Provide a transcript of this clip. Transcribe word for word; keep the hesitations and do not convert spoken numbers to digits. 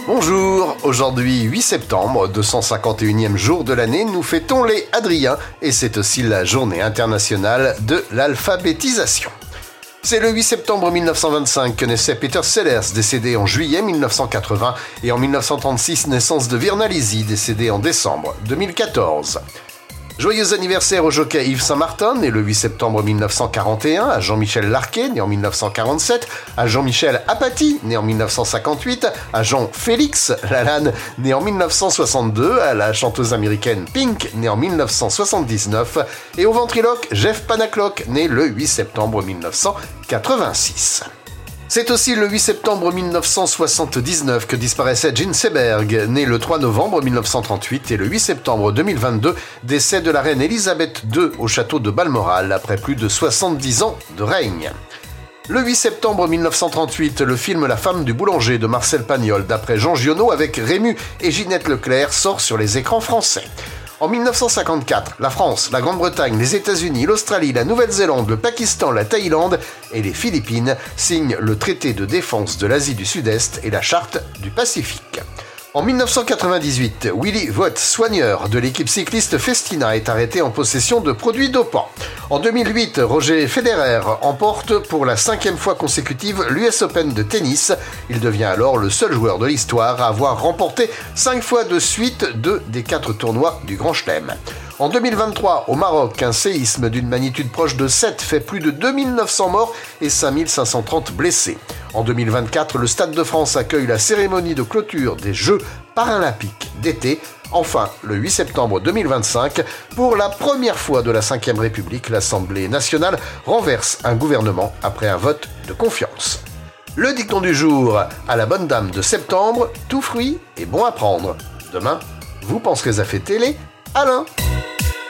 Bonjour, aujourd'hui huit septembre, deux cent cinquante et unième jour de l'année, nous fêtons les Hadriens et c'est aussi la journée internationale de l'alphabétisation. C'est le huit septembre mille neuf cent vingt-cinq que naissait Peter Sellers, décédé en juillet mille neuf cent quatre-vingts, et en mille neuf cent trente-six, naissance de Virna Lisi, décédé en décembre deux mille quatorze. Joyeux anniversaire au jockey Yves Saint-Martin, né le huit septembre mille neuf cent quarante et un, à Jean-Michel Larquet, né en mille neuf cent quarante-sept, à Jean-Michel Apathy, né en mille neuf cent cinquante-huit, à Jean-Félix Lalanne, né en mille neuf cent soixante-deux, à la chanteuse américaine Pink, née en mille neuf cent soixante-dix-neuf, et au ventriloque Jeff Panaclock, né le huit septembre mille neuf cent quatre-vingt-six. C'est aussi le huit septembre mille neuf cent soixante-dix-neuf que disparaissait Jean Seberg, né le trois novembre mille neuf cent trente-huit, et le huit septembre deux mille vingt-deux, décès de la reine Elisabeth deux au château de Balmoral après plus de soixante-dix ans de règne. Le huit septembre mille neuf cent trente-huit, le film La femme du boulanger de Marcel Pagnol, d'après Jean Giono avec Rému et Ginette Leclerc, sort sur les écrans français. En mille neuf cent cinquante-quatre, la France, la Grande-Bretagne, les États-Unis, l'Australie, la Nouvelle-Zélande, le Pakistan, la Thaïlande et les Philippines signent le traité de défense de l'Asie du Sud-Est et la charte du Pacifique. En mille neuf cent quatre-vingt-dix-huit, Willy Voet, soigneur de l'équipe cycliste Festina, est arrêté en possession de produits dopants. En deux mille huit, Roger Federer emporte pour la cinquième fois consécutive l'U S Open de tennis. Il devient alors le seul joueur de l'histoire à avoir remporté cinq fois de suite deux des quatre tournois du Grand Chelem. En deux mille vingt-trois, au Maroc, un séisme d'une magnitude proche de sept fait plus de deux mille neuf cents morts et cinq mille cinq cent trente blessés. En deux mille vingt-quatre, le Stade de France accueille la cérémonie de clôture des Jeux paralympiques d'été. Enfin, le huit septembre deux mille vingt-cinq, pour la première fois de la cinquième République, l'Assemblée nationale renverse un gouvernement après un vote de confiance. Le dicton du jour, à la bonne dame de septembre, tout fruit est bon à prendre. Demain, vous penserez à fêter les Alain.